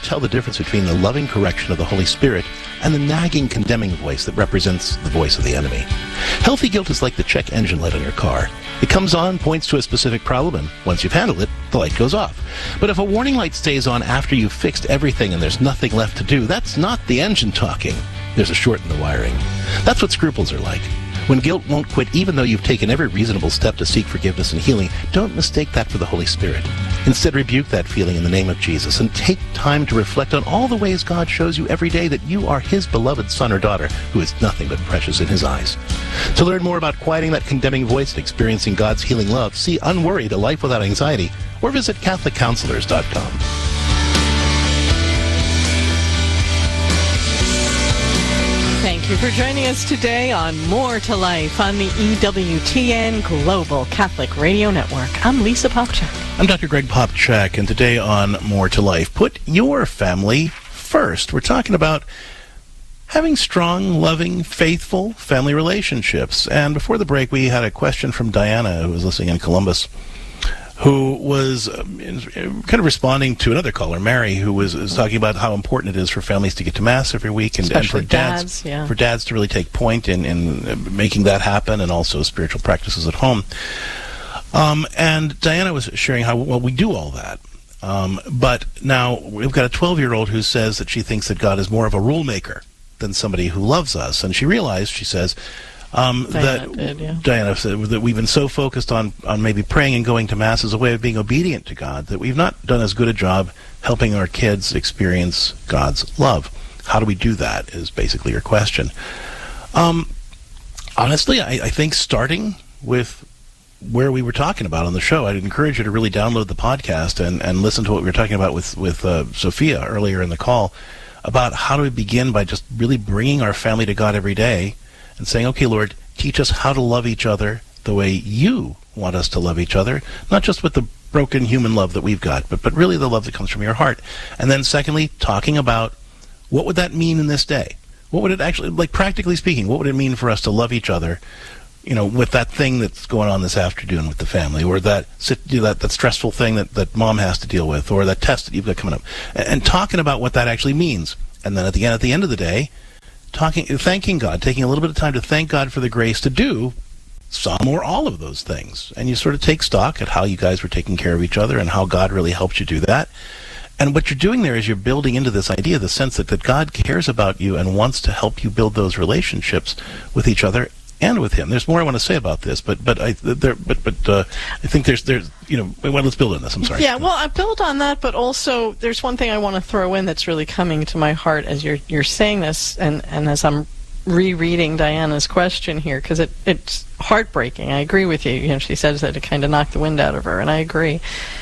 tell the difference between the loving correction of the Holy Spirit and the nagging, condemning voice that represents the voice of the enemy. Healthy guilt is like the check engine light on your car. It comes on, points to a specific problem, and once you've handled it, the light goes off. But if a warning light stays on after you've fixed everything and there's nothing left to do, that's not the engine talking. There's a short in the wiring. That's what scruples are like. When guilt won't quit, even though you've taken every reasonable step to seek forgiveness and healing, don't mistake that for the Holy Spirit. Instead, rebuke that feeling in the name of Jesus and take time to reflect on all the ways God shows you every day that you are His beloved son or daughter who is nothing but precious in His eyes. To learn more about quieting that condemning voice and experiencing God's healing love, see Unworried, A Life Without Anxiety, or visit CatholicCounselors.com. Thank you for joining us today on More to Life on the EWTN Global Catholic Radio Network. I'm Lisa Popchak. I'm Dr. Greg Popchak, and today on More to Life, put your family first. We're talking about having strong, loving, faithful family relationships. And before the break, we had a question from Diana, who was listening in Columbus, who was kind of responding to another caller, Mary, who was talking about how important it is for families to get to Mass every week, and for dads to really take point in making that happen, and also spiritual practices at home. And Diana was sharing how well we do all that. But now we've got a 12-year-old who says that she thinks that God is more of a rule maker than somebody who loves us. And she realized, she says, Diana said that we've been so focused on maybe praying and going to Mass as a way of being obedient to God that we've not done as good a job helping our kids experience God's love. How do we do that is basically your question. Honestly, I think starting with where we were talking about on the show, I'd encourage you to really download the podcast and listen to what we were talking about with Sophia earlier in the call about how do we begin by just really bringing our family to God every day and saying, okay, Lord, teach us how to love each other the way you want us to love each other, not just with the broken human love that we've got, but really the love that comes from your heart. And then secondly, talking about what would that mean in this day? What would it actually, like practically speaking, what would it mean for us to love each other, with that thing that's going on this afternoon with the family, or that stressful thing that mom has to deal with, or that test that you've got coming up, and talking about what that actually means. And then at the end of the day, thanking God, taking a little bit of time to thank God for the grace to do some or all of those things. And you sort of take stock at how you guys were taking care of each other and how God really helped you do that. And what you're doing there is you're building into this idea, the sense that God cares about you and wants to help you build those relationships with each other and with Him. There's more I want to say about this, but I think there's let's build on this. I'm sorry. Yeah, well, I build on that, but also there's one thing I want to throw in that's really coming to my heart as you're saying this, and as I'm rereading Diana's question here, because it's heartbreaking. I agree with you. She says that it kind of knocked the wind out of her, and I agree.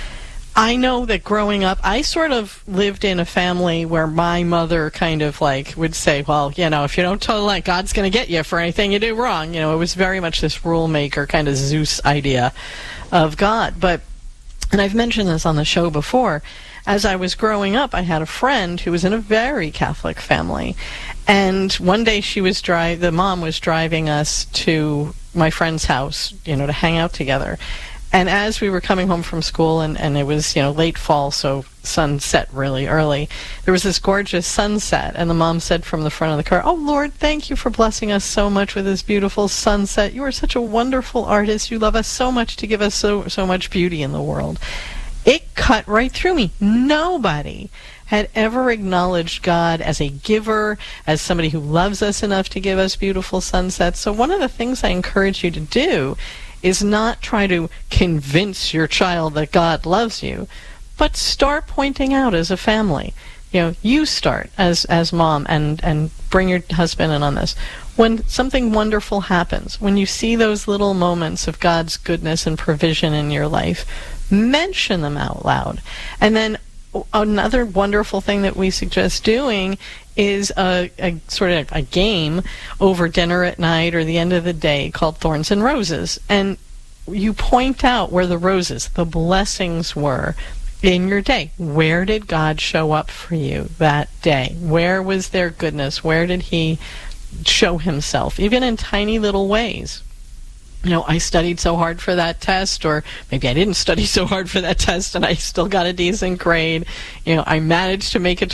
I know that growing up, I sort of lived in a family where my mother kind of would say, well, if you don't tell God's going to get you for anything you do wrong. It was very much this rule maker kind of Zeus idea of God. And I've mentioned this on the show before, as I was growing up, I had a friend who was in a very Catholic family. And one day the mom was driving us to my friend's house, to hang out together. And as we were coming home from school, and it was, late fall, so sun set really early, there was this gorgeous sunset, and the mom said from the front of the car, "Oh, Lord, thank you for blessing us so much with this beautiful sunset. You are such a wonderful artist. You love us so much to give us so much beauty in the world." It cut right through me. Nobody had ever acknowledged God as a giver, as somebody who loves us enough to give us beautiful sunsets. So one of the things I encourage you to do is not try to convince your child that God loves you, but start pointing out as a family. You start as mom and bring your husband in on this. When something wonderful happens, when you see those little moments of God's goodness and provision in your life, mention them out loud. And then another wonderful thing that we suggest doing is a sort of a game over dinner at night or the end of the day called Thorns and Roses. And you point out where the roses, the blessings were in your day. Where did God show up for you that day? Where was there goodness? Where did He show Himself, even in tiny little ways? I studied so hard for that test, or maybe I didn't study so hard for that test and I still got a decent grade. I managed to make it to